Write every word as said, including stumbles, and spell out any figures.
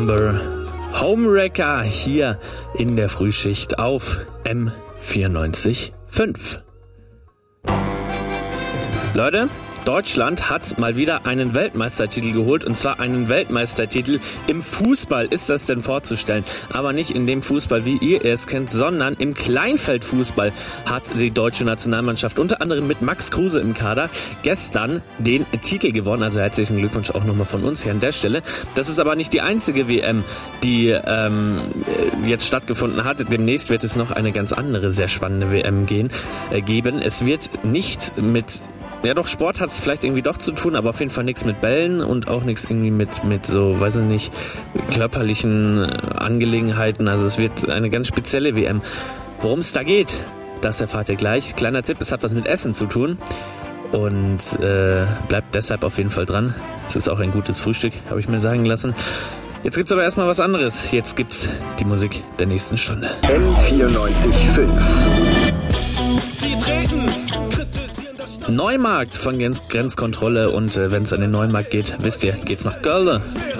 Amber Homewrecker hier in der Frühschicht auf M vierundneunzig Komma fünf. Leute, Deutschland hat mal wieder einen Weltmeistertitel geholt, und zwar einen Weltmeistertitel im Fußball ist das denn vorzustellen. Aber nicht in dem Fußball, wie ihr es kennt, sondern im Kleinfeldfußball hat die deutsche Nationalmannschaft unter anderem mit Max Kruse im Kader gestern den Titel gewonnen. Also herzlichen Glückwunsch auch nochmal von uns hier an der Stelle. Das ist aber nicht die einzige W M, die ähm, jetzt stattgefunden hat. Demnächst wird es noch eine ganz andere, sehr spannende W M gehen, äh, geben. Es wird nicht mit... Ja doch, Sport hat es vielleicht irgendwie doch zu tun, aber auf jeden Fall nichts mit Bällen und auch nichts irgendwie mit, mit so, weiß ich nicht, körperlichen Angelegenheiten. Also es wird eine ganz spezielle W M. Worum es da geht, das erfahrt ihr gleich. Kleiner Tipp, es hat was mit Essen zu tun und äh, bleibt deshalb auf jeden Fall dran. Es ist auch ein gutes Frühstück, habe ich mir sagen lassen. Jetzt gibt's aber erstmal was anderes. Jetzt gibt's die Musik der nächsten Stunde. M vierundneunzig Komma fünf. Sie treten! Neumarkt von Grenz- Grenzkontrolle und äh, wenn es an den Neumarkt geht, wisst ihr, geht's nach Köln.